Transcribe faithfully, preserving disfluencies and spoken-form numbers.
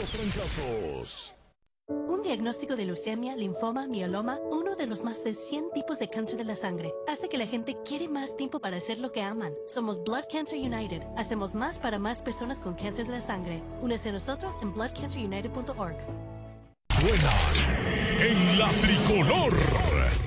los trancazos. Un diagnóstico de leucemia, linfoma, mieloma, uno de los más de cien tipos de cáncer de la sangre, hace que la gente quiere más tiempo para hacer lo que aman. Somos Blood Cancer United. Hacemos más para más personas con cáncer de la sangre. Únese a nosotros en blood cancer united punto org. Suenan en la tricolor.